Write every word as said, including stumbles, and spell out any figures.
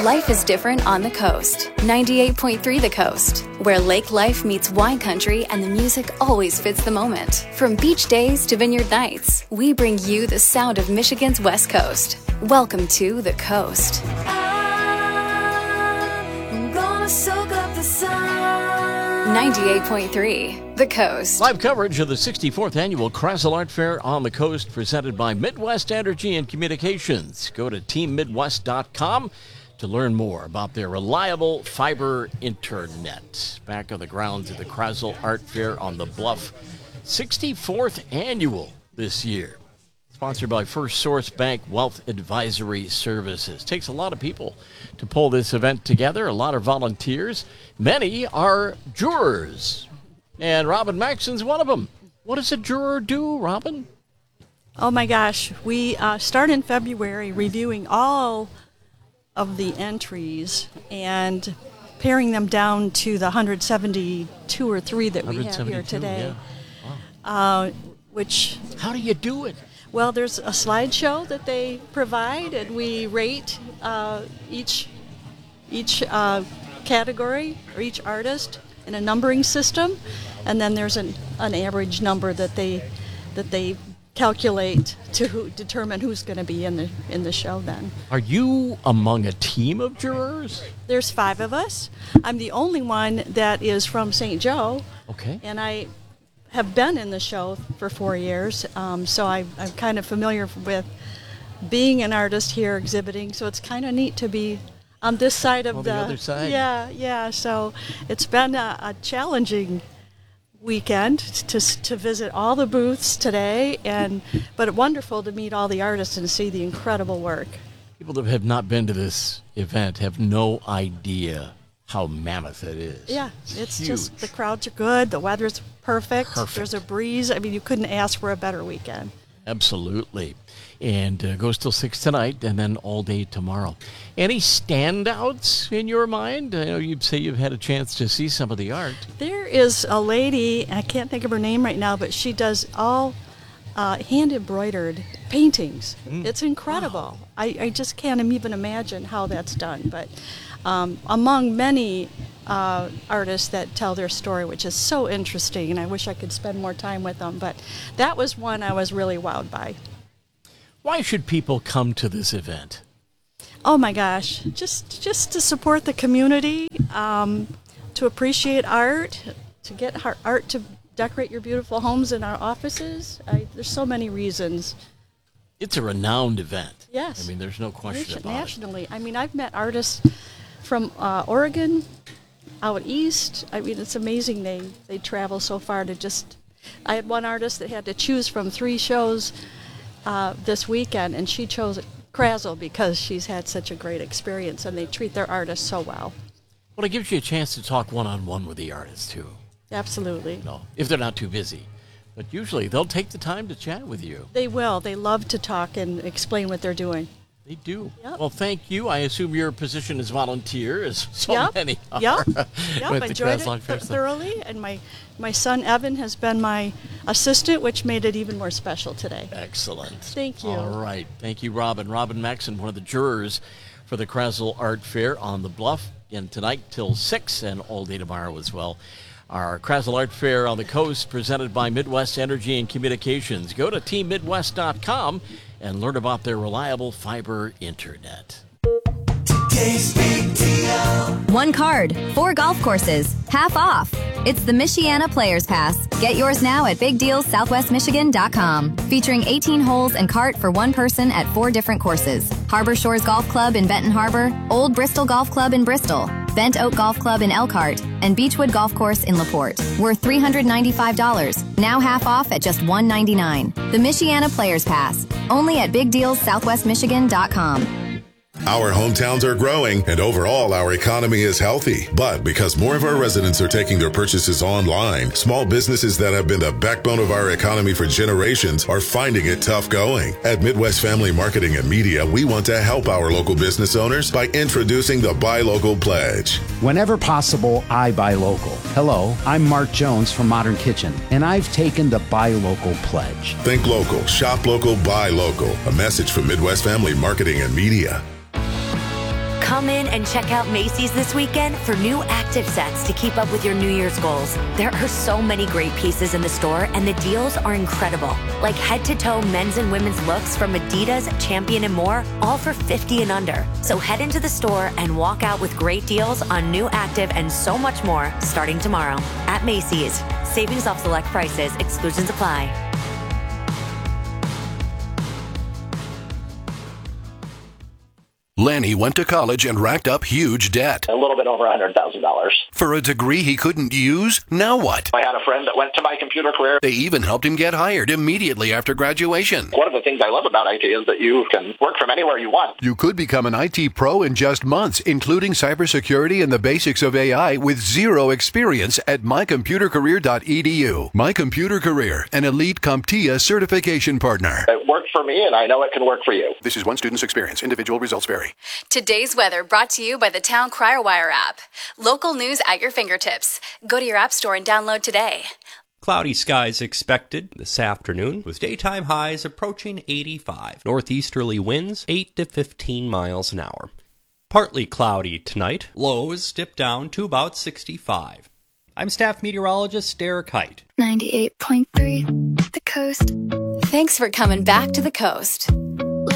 Life is different on the coast. ninety-eight point three The Coast, where lake life meets wine country and the music always fits the moment. From beach days to vineyard nights, we bring you the sound of Michigan's West Coast. Welcome to The Coast. I'm gonna soak up the sun. ninety-eight point three The Coast. Live coverage of the sixty-fourth Annual Krasl Art Fair on the Coast, presented by Midwest Energy and Communications. Go to team midwest dot com to learn more about their reliable fiber internet. Back on the grounds of the Krasl Art Fair on the Bluff, sixty-fourth Annual this year. Sponsored by First Source Bank Wealth Advisory Services. Takes a lot of people to pull this event together, a lot of volunteers. Many are jurors, and Robin Maxon's one of them. What does a juror do, Robin? Oh my gosh, we uh, start in February reviewing all of the entries and paring them down to the one hundred seventy-two or three that we have here today. Yeah. Wow. Uh, which How do you do it? Well, there's a slideshow that they provide, and we rate uh, each each uh, category or each artist in a numbering system, and then there's an, an average number that they that they calculate to who, determine who's going to be in the in the show. Then, are you among a team of jurors? There's five of us. I'm the only one that is from Saint Joe. Okay. And I have been in the show for four years, um, so I, I'm kind of familiar with being an artist here exhibiting. So it's kind of neat to be on this side of on the, the other side. Yeah, yeah. So it's been a, a challenging weekend to to visit all the booths today, and but wonderful to meet all the artists and see the incredible work. People that have not been to this event have no idea how mammoth it is. Yeah, it's Huge. just the crowds are good, the weather's perfect. Perfect. There's a breeze. I mean, you couldn't ask for a better weekend. Absolutely. And uh, goes till six tonight and then all day tomorrow. Any standouts in your mind? I know you'd say you've had a chance to see some of the art. There is a lady, I can't think of her name right now, but she does all uh, hand-embroidered paintings. Mm. It's incredible. Wow. I, I just can't even imagine how that's done. But um, among many uh, artists that tell their story, which is so interesting, and I wish I could spend more time with them, but that was one I was really wowed by. Why should people come to this event? Oh my gosh, just just to support the community, um, to appreciate art, to get art to decorate your beautiful homes and our offices. I, there's so many reasons. It's a renowned event. Yes. I mean, there's no question Nation, about nationally. it. I mean, I've met artists from uh, Oregon, out east. I mean, it's amazing they, they travel so far to just... I had one artist that had to choose from three shows Uh, this weekend, and she chose Krasl because she's had such a great experience, and they treat their artists so well. Well, it gives you a chance to talk one-on-one with the artists, too. Absolutely. No, if they're not too busy. But usually they'll take the time to chat with you. They will. They love to talk and explain what they're doing. They do. Yep. Well, thank you. I assume your position as volunteer, as so yep. many are. Yep. Yep. With Enjoyed the it th- thoroughly, and my my son Evan has been my assistant, which made it even more special today. Excellent. Thank you. All right. Thank you, Robin. Robin Maxon, one of the jurors for the Krasl Art Fair on the Bluff, and tonight till six and all day tomorrow as well. Our Krasl Art Fair on the Coast, presented by Midwest Energy and Communications. Go to team midwest dot com and learn about their reliable fiber internet. One card, four golf courses, half off. It's the Michiana Players Pass. Get yours now at big deals southwest michigan dot com. Featuring eighteen holes and cart for one person at four different courses. Harbor Shores Golf Club in Benton Harbor, Old Bristol Golf Club in Bristol, Bent Oak Golf Club in Elkhart, and Beechwood Golf Course in LaPorte. Worth three hundred ninety-five dollars. Now half off at just one hundred ninety-nine dollars. The Michiana Players Pass. Only at big deals southwest michigan dot com. Our hometowns are growing, and overall our economy is healthy. But because more of our residents are taking their purchases online, small businesses that have been the backbone of our economy for generations are finding it tough going. At Midwest Family Marketing and Media, we want to help our local business owners by introducing the Buy Local Pledge. Whenever possible, I buy local. Hello, I'm Mark Jones from Modern Kitchen, and I've taken the Buy Local Pledge. Think local, shop local, buy local. A message from Midwest Family Marketing and Media. Come in and check out Macy's this weekend for new active sets to keep up with your New Year's goals. There are so many great pieces in the store, and the deals are incredible. Like head-to-toe men's and women's looks from Adidas, Champion, and more, all for fifty dollars and under. So head into the store and walk out with great deals on new active and so much more starting tomorrow at Macy's. Savings off select prices. Exclusions apply. Lanny went to college and racked up huge debt. A little bit over one hundred thousand dollars. For a degree he couldn't use? Now what? I had a friend that went to My Computer Career. They even helped him get hired immediately after graduation. One of the things I love about I T is that you can work from anywhere you want. You could become an I T pro in just months, including cybersecurity and the basics of A I with zero experience at my computer career dot e d u. My Computer Career, an elite CompTIA certification partner. It worked for me, and I know it can work for you. This is one student's experience. Individual results vary. Today's weather brought to you by the Town Crier Wire app. Local news at your fingertips. Go to your app store and download today. Cloudy skies expected this afternoon, with daytime highs approaching eighty-five. Northeasterly winds eight to fifteen miles an hour. Partly cloudy tonight. Lows dip down to about sixty-five. I'm staff meteorologist Derek Height. ninety-eight point three The Coast. Thanks for coming back to the Coast.